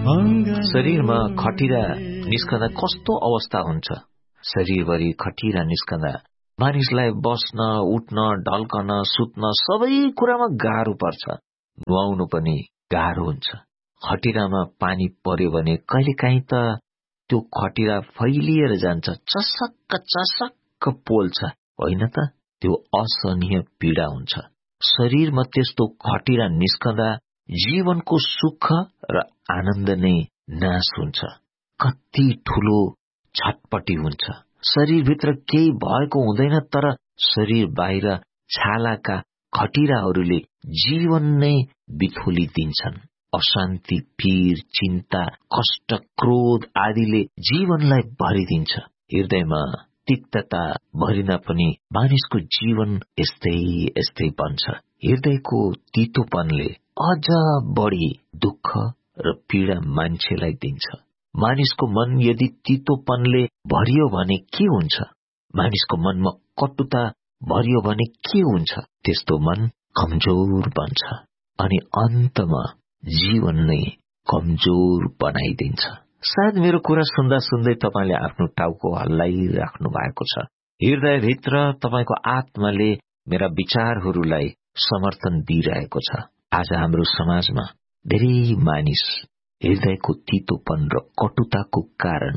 शरीरमा खटिरा निस्कँदा कस्तो अवस्था हुन्छ? शरीरभरि खटिरा निस्कँदा मानिसलाई बस्न, उठ्न, ढल्कन, सुत्न सबै कुरामा गाह्रो पर्छ। नुहाउनु पनि गाह्रो हुन्छ। खटिरामा पानी पर्यो भने कहिलेकाहीँ त त्यो खटिरा फैलिएर जान्छ, चसक्क चसक्क पोल्छ, होइन त? त्यो असहनीय पीडा हुन्छ। शरीरमा त्यस्तो खटिरा निस्कँदा जीवनको सुख र आनन्द नै नाश हुन्छ। कति ठूलो छटपटी हुन्छ। शरीरभित्र केही भएको हुँदैन, तर शरीर बाहिर छालाका खटिराहरूले जीवन नै बिथोली दिन्छन्। अशान्ति, पीर, चिन्ता, कष्ट, क्रोध आदिले जीवनलाई भरिदिन्छ। हृदयमा तिक्तता भरिन पनि मानिसको जीवन यस्तै बन्छ। हृदयको तीतोपनले अझ बढी दुःख र पीडा मान्छेलाई दिन्छ। मानिसको मन यदि तीतोपनले भरियो भने के हुन्छ? मानिसको मनमा कटुता भरियो भने के हुन्छ? त्यस्तो मन कमजोर बन्छ अनि अन्तमा जीवन नै कमजोर बनाइदिन्छ। सायद मेरो कुरा सुन्दा सुन्दै तपाईले आफ्नो टाउको हल्लाइराख्नु भएको छ। हृदयभित्र तपाईको आत्माले मेरा विचारहरूलाई समर्थन दिइरहेको छ। आज हाम्रो समाजमा धेरै मानिस हृदयको तीतोपन र कटुताको कारण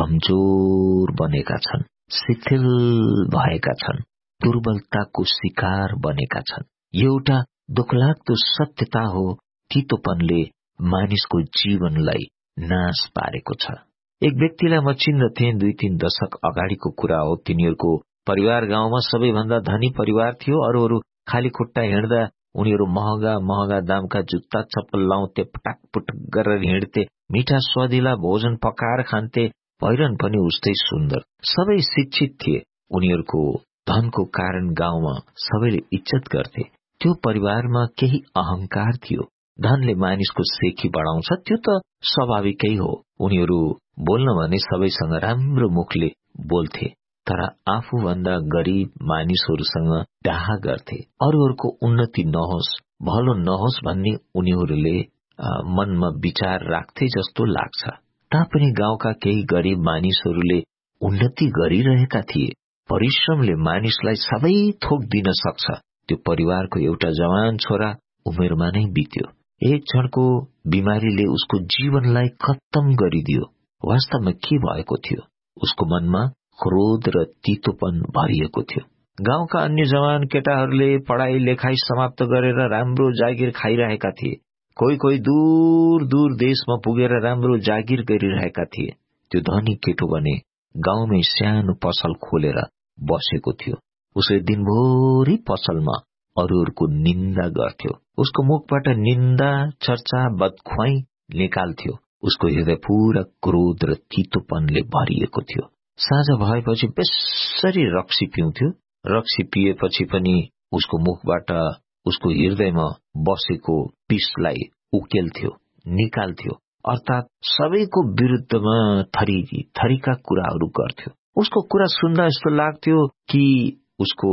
कमजोर बनेका छन्, शिथिल भएका छन्, दुर्बलताको शिकार बनेका छन्। एउटा दुखलाग्दो सत्यता हो, तीतोपनले मानिसको जीवनलाई नाश पारेको छ। एक व्यक्तिलाई म चिन्दथे, 2-3 दशक अगाडिको कुरा हो। तिनीहरूको परिवार गाउँमा सबैभन्दा धनी परिवार थियो। अरूहरू खाली खुट्टा हिँड्दा उनीहरू महँगा दामका जुत्ता चप्पल लाउँथे, पटाकपुटक गरेर हिँड्थे, मिठा स्वादिला भोजन पकाएर खान्थे, पहिरन पनि उस्तै सुन्दर। सबै शिक्षित थिए। उनीहरूको धनको कारण गाउँमा सबैले इज्जत गर्थे। त्यो परिवारमा केही अहंकार थियो। धनले मानिसको सेखी बढाउँछ, त्यो त स्वाभाविकै हो। उनीहरू बोल्न भने सबैसँग राम्रो मुखले बोल्थे, तर आफूभन्दा गरीब मानिसहरूसँग डाहा गर्थे। अरूहरूको उन्नति नहोस्, भलो नहोस् भन्ने उनीहरूले मनमा विचार राख्थे जस्तो लाग्छ। तापनि गाउँका केही गरीब मानिसहरूले उन्नति गरिरहेका थिए। परिश्रमले मानिसलाई सबै थोक दिन सक्छ। त्यो परिवारको एउटा जवान छोरा उमेरमा नै बित्यो। एक क्षणको बिमारीले उसको जीवनलाई खत्तम गरिदियो। वास्तवमा के भएको थियो? उसको मनमा क्रोध र तीतोपन भरिएको थियो। गाउँका अन्य जवान केटाहरूले पढाइ लेखाइ समाप्त गरेर राम्रो जागिर खाइरहेका थिए। कोही दूर दूर देशमा पुगेर राम्रो जागिर गरिरहेका थिए। त्यो धनी केटो भने गाउँमै सानो पसल खोलेर बसेको थियो। उसले दिनभरि पसलमा अरूहरूको निन्दा गर्थ्यो। उसको मुखबाट निन्दा, चर्चा, बदख्वाई निकाल्थ्यो। उसको हृदय पूरा क्रोध र तीतोपनले भरिएको थियो। साँझ भएपछि बेसरी रक्सी पिउँथ्यो। रक्सी पिएपछि पनि उसको मुखबाट उसको हृदयमा बसेको पिसलाई उकेल्थ्यो, निकाल्थ्यो। अर्थात सबैको विरुद्धमा थरीका कुराहरू गर्थ्यो। उसको कुरा सुन्दा यस्तो लाग्थ्यो कि उसको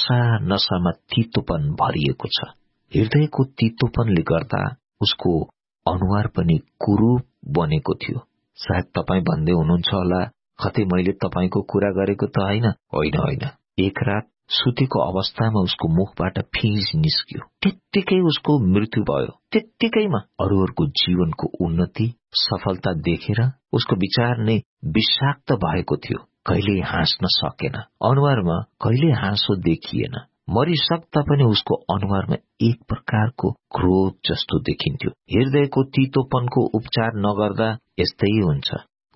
नसामा तीतोपन भरिएको छ। हृदयको तीतोपनले गर्दा उसको अनुहार पनि कुरूप बनेको थियो। सायद तपाईँ भन्दै हुनुहुन्छ होला, कतै मैले तपाईको कुरा गरेको त होइन। एक रात सुतेको अवस्थामा उसको मुखबाट फिंज निस्क्यो। त्यत्तिकै उसको मृत्यु भयो। त्यत्तिकैमा अरूहरूको जीवनको उन्नति, सफलता देखेर उसको विचार नै विषाक्त भएको थियो। कहिले हाँस्न सकेन। अनुहारमा कहिले हाँसो देखिएन। मरिसक्दा पनि उसको अनुहारमा एक प्रकारको क्रोध जस्तो देखिन्थ्यो। हृदयको तीतोपनको उपचार नगर्दा यस्तै हुन्छ।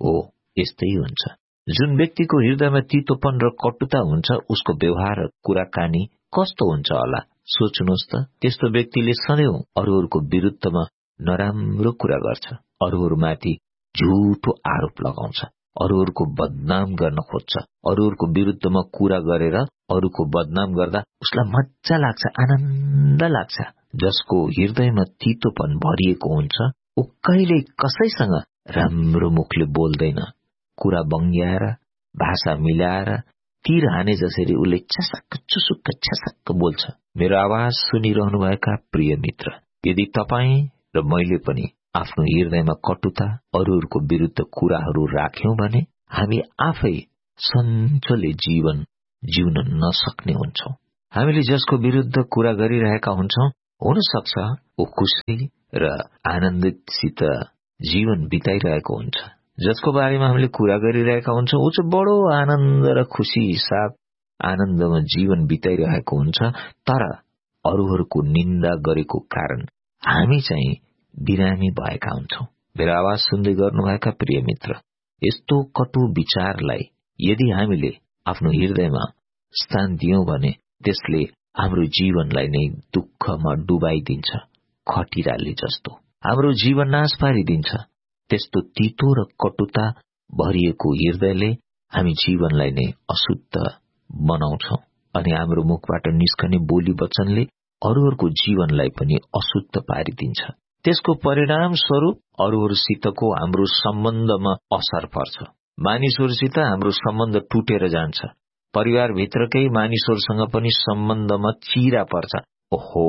यस्तै हुन्छ। जुन व्यक्तिको हृदयमा तीतोपन र कटुता हुन्छ, उसको व्यवहार र कुराकानी कस्तो हुन्छ होला? सोच्नुहोस् त। त्यस्तो व्यक्तिले सधैँ अरूहरूको विरुद्धमा नराम्रो कुरा गर्छ, अरूहरूमाथि झुटो आरोप लगाउँछ, अरूहरूको बदनाम गर्न खोज्छ। अरूहरूको विरुद्धमा कुरा गरेर अरूको बदनाम गर्दा उसलाई मजा लाग्छ, आनन्द लाग्छ। जसको हृदयमा तीतोपन भरिएको हुन्छ, ऊ कहिल्यै कसैसँग राम्रो मुखले बोल्दैन। कुरा बङ्ग्याएर, भाषा मिलाएर, तीर हाने जसरी उसले छसक्क चुसुक्क छसक्क बोल्छ। मेरो आवाज सुनिरहनुभएका प्रिय मित्र, यदि तपाईँ र मैले पनि आफ्नो हृदयमा कटुता, अरूहरूको विरुद्ध कुराहरू राख्यौं भने हामी आफै सन्चोले जीवन जिउन नसक्ने हुन्छौं। हामीले जसको विरुद्ध कुरा गरिरहेका हुन्छौं, हुन सक्छ ऊ खुशी र आनन्दितसित जीवन बिताइरहेको हुन्छ। जसको बारेमा हामीले कुरा गरिरहेका हुन्छौं, ऊ चाहिँ बडो आनन्द र खुशी साथ आनन्दमा जीवन बिताइरहेको हुन्छ। तर अरूहरूको निन्दा गरेको कारण हामी चाहिँ बिरामी भएका हुन्छौं। मेरो आवाज सुन्दै गर्नुभएका प्रिय मित्र, यस्तो कटु विचारलाई यदि हामीले आफ्नो हृदयमा स्थान दियौं भने त्यसले हाम्रो जीवनलाई नै दुःखमा डुबाइदिन्छ। खटिराले जस्तो हाम्रो जीवन नाश पारिदिन्छ। त्यस्तो तीतो र कटुता भरिएको हृदयले हामी जीवनलाई नै अशुद्ध बनाउँछौं अनि हाम्रो मुखबाट निस्कने बोली वचनले अरूहरूको जीवनलाई पनि अशुद्ध पारिदिन्छ। त्यसको परिणाम स्वरूप अरूहरूसितको हाम्रो सम्बन्धमा असर पर्छ। मानिसहरूसित हाम्रो सम्बन्ध टुटेर जान्छ। परिवारभित्रकै मानिसहरूसँग पनि सम्बन्धमा चिरा पर्छ। ओहो,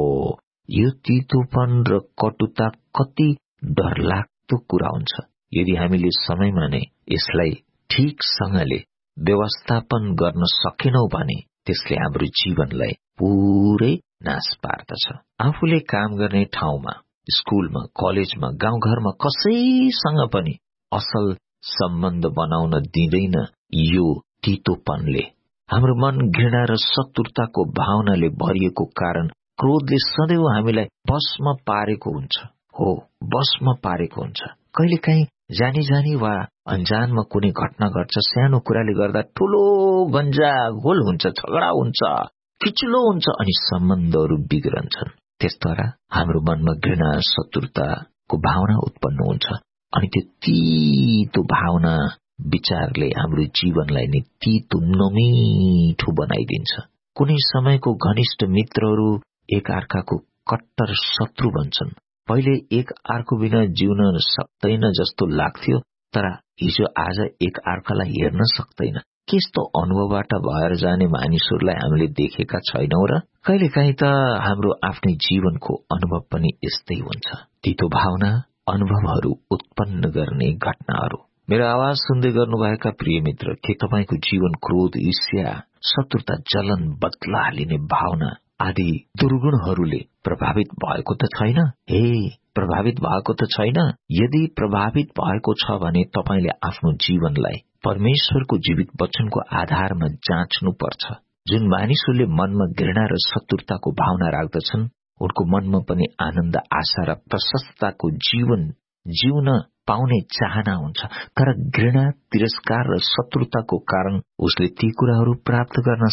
यो तीतोपन र कटुता कति डरलाग्दो कुरा हुन्छ। यदि हामीले समयमा नै यसलाई ठीकसँगले व्यवस्थापन गर्न सकेनौं भने त्यसले हाम्रो जीवनलाई पूरै नाश पार्दछ। आफूले काम गर्ने ठाउँमा, स्कूलमा, कलेजमा, गाउँघरमा कसैसँग पनि असल सम्बन्ध बनाउन दिँदैन यो तीतोपनले। हाम्रो मन घृणा र शत्रुताको भावनाले भरिएको कारण क्रोधले सदैव हामीलाई बसमा पारेको हुन्छ। हो, बसमा पारेको हुन्छ। कहिलेकाहीँ जानी जानी वा अनजानमा कुनै घटना घट्छ। सानो कुराले गर्दा ठूलो गन्जागोल हुन्छ, झगडा हुन्छ, खिचुलो हुन्छ अनि सम्बन्धहरू बिग्रन्छन्। त्यसद्वारा हाम्रो मनमा घृणा शत्रुताको भावना उत्पन्न हुन्छ अनि त्यो तीतो भावना विचारले हाम्रो जीवनलाई नै तीतो नमिठो बनाइदिन्छ। कुनै समयको घनिष्ठ मित्रहरू एक अर्काको कट्टर शत्रु बन्छन्। पहिले एक अर्को बिना जिउन सक्दैन जस्तो लाग्थ्यो, तर हिजो आज एक अर्कालाई हेर्न सक्दैन। त्यस्तो अनुभवबाट भएर जाने मानिसहरूलाई हामीले देखेका छैनौं र कहिलेकाहीँ त हाम्रो आफ्नै जीवनको अनुभव पनि यस्तै हुन्छ। तीतो भावना अनुभवहरू उत्पन्न गर्ने घटनाहरू। मेरो आवाज सुन्दै गर्नुभएका प्रिय मित्र, के तपाईको जीवन क्रोध, ईर्ष्या, शत्रुता, जलन, बदला लिने भावना आदि दुर्गुणहरूले प्रभावित भएको त छैन? प्रभावित भएको त छैन? यदि प्रभावित भएको छ भने तपाईले आफ्नो जीवनलाई परमेश्वरको जीवित वचनको आधारमा जाँच्नु पर्छ। जुन मानिसहरूले मनमा घृणा र शत्रुताको भावना राख्दछन्, उनको मनमा पनि आनन्द, आशा र प्रशस्तताको जीवन जिउन पाउने चाहना हुन्छ। तर घृणा, तिरस्कार र शत्रुताको कारण उसले ती कुराहरू प्राप्त गर्न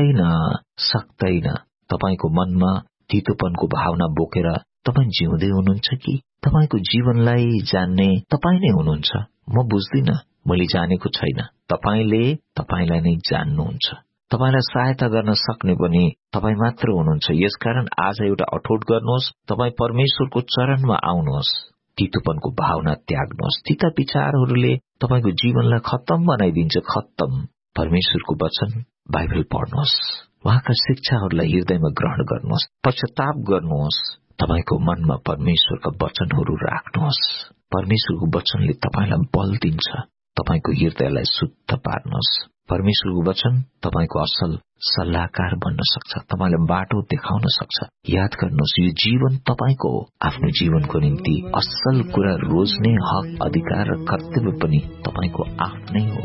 सक्दैन। तपाईको मनमा तीतोपनको भावना बोकेर तपाई जिउँदै हुनुहुन्छ कि तपाईको जीवनलाई जान्ने तपाई नै हुनुहुन्छ? म बुझ्दिन, मैले जानेको छैन। तपाईले तपाईलाई नै जान्नुहुन्छ। तपाईलाई सहायता गर्न सक्ने पनि तपाई मात्र हुनुहुन्छ। यसकारण आज एउटा अठोट गर्नुहोस्, तपाई परमेश्वरको चरणमा आउनुहोस्। तीतोपनको भावना त्याग्नुहोस्। तीता विचारहरूले तपाईको जीवनलाई खत्तम बनाइदिन्छ। खत्तम। परमेश्वरको वचन बाइबल पढ्नुहोस्। उहाँका शिक्षाहरूलाई हृदयमा ग्रहण गर्नुहोस्। पश्चाताप गर्नुहोस्। तपाईको मनमा परमेश्वरका वचनहरू राख्नुहोस्। परमेश्वरको वचनले तपाईलाई बल दिन्छ। तपाईको हृदयलाई शुद्ध पार्नुहोस्। परमेश्वरको वचन तपाईको असल सल्लाहकार बन्न सक्छ, तपाईलाई बाटो देखाउन सक्छ। याद गर्नुहोस्, यो जीवन तपाईको हो। आफ्नो जीवनको निम्ति असल कुरा रोज्ने हक, अधिकार र कर्तव्य पनि तपाईको आफ्नै हो।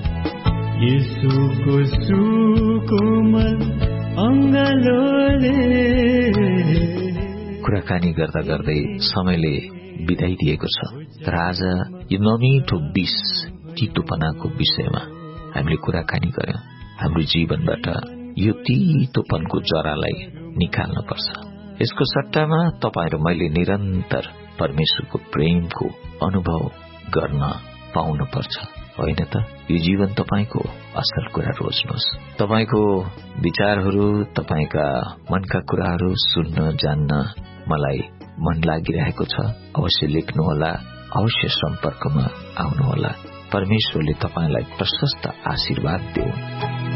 येशूको सुकोमल अङ्गलोले कुराकानी गर्दा गर्दै समयले बिताइदिएको छ, तर आज यो नमिठो विष तीतोपनाको विषयमा हामीले कुराकानी गर्यौं। हाम्रो जीवनबाट यो तीतोपनको जरालाई निकाल्न पर्छ। यसको सट्टामा तपाईं र मैले निरन्तर परमेश्वरको प्रेमको अनुभव गर्न पाउन पर्छ, होइन त? यो जीवन तपाईको असल कुरा रोज्नुहोस्। तपाईको विचारहरू, तपाईका मनका कुराहरू सुन्न जान्न मलाई मन लागिरहेको छ। अवश्य लेख्नुहोला, अवश्य सम्पर्कमा आउनुहोला। परमेश्वरले तपाईलाई प्रशस्त आशीर्वाद देऊन्।